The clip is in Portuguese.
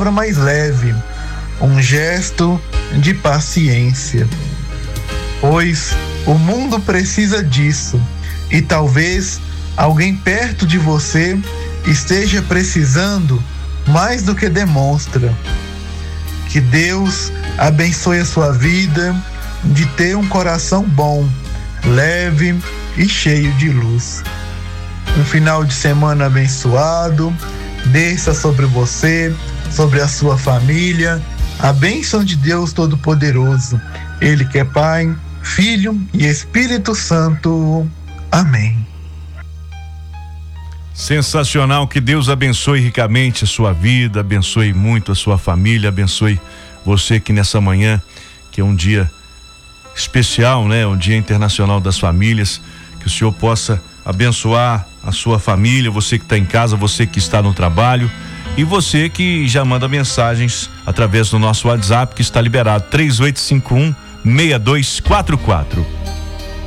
palavra mais leve, um gesto de paciência. Pois o mundo precisa disso, e talvez alguém perto de você esteja precisando mais do que demonstra. Que Deus abençoe a sua vida de ter um coração bom, leve e cheio de luz. Um final de semana abençoado, desça sobre você, sobre a sua família, a bênção de Deus Todo-Poderoso. Ele que é Pai, Filho e Espírito Santo. Amém. Sensacional, que Deus abençoe ricamente a sua vida, abençoe muito a sua família, abençoe você que nessa manhã, que é um dia especial, né? Um dia internacional das famílias, que o Senhor possa abençoar a sua família, você que está em casa, você que está no trabalho e você que já manda mensagens através do nosso WhatsApp que está liberado, 3851-6244.